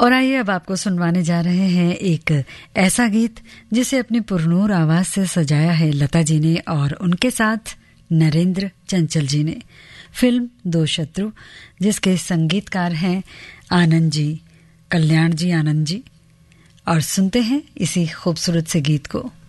और आइए अब आपको सुनवाने जा रहे हैं एक ऐसा गीत जिसे अपनी पुरनूर आवाज से सजाया है लता जी ने और उनके साथ नरेंद्र चंचल जी ने। फिल्म दो शत्रु, जिसके संगीतकार हैं आनंद जी, कल्याण जी आनंद जी। और सुनते हैं इसी खूबसूरत से गीत को।